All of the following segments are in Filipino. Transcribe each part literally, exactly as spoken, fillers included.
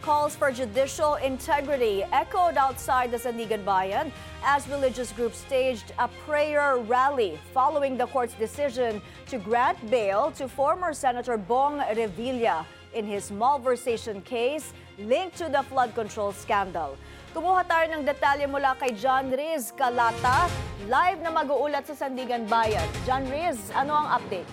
Calls for judicial integrity echoed outside the Sandigan Bayan as religious groups staged a prayer rally following the court's decision to grant bail to former Senator Bong Revilla in his malversation case linked to the flood control scandal. Kumuha tayo ng detalye mula kay John Riz Calata, live na mag-uulat sa Sandigan Bayan. John Riz, ano ang update?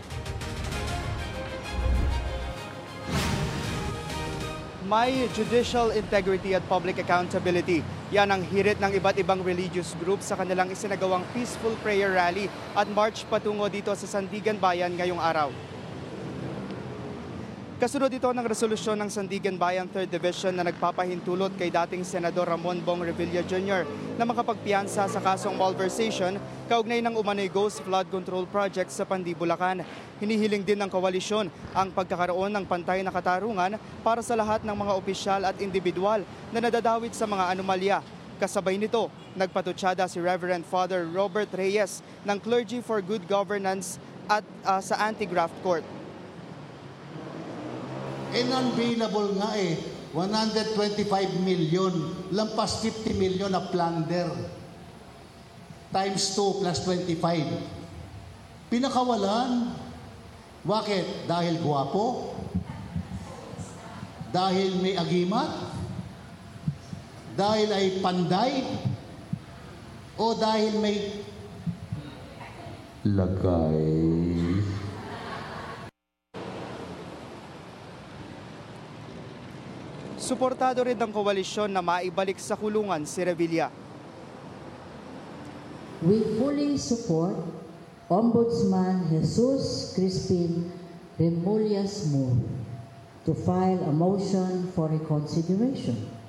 May judicial integrity at public accountability. Yan ang hirit ng iba't ibang religious groups sa kanilang isinagawang peaceful prayer rally at march patungo dito sa Sandigan Bayan ngayong araw. Kasunod ito ng resolusyon ng Sandigan Bayan third Division na nagpapahintulot kay dating Senador Ramon Bong Revilla Junior na makapagpiyansa sa kasong malversation kaugnay ng umano'y Ghost Flood Control Project sa Pandi, Bulacan. Hinihiling din ng koalisyon ang pagkakaroon ng pantay na katarungan para sa lahat ng mga opisyal at individual na nadadawit sa mga anomalya. Kasabay nito, nagpatutsada si Reverend Father Robert Reyes ng Clergy for Good Governance at uh, sa Anti-Graft Court. In-unbailable nga eh, one hundred twenty-five million, lampas fifty million na plunder. Times two plus twenty-five. Pinakawalan. Bakit? Dahil guwapo? Dahil may agimat? Dahil ay panday? O dahil may lagay? Suportado rin ng koalisyon na maibalik sa kulungan si Revilla. We fully support Ombudsman Jesus Crispin Remulla's move to file a motion for reconsideration.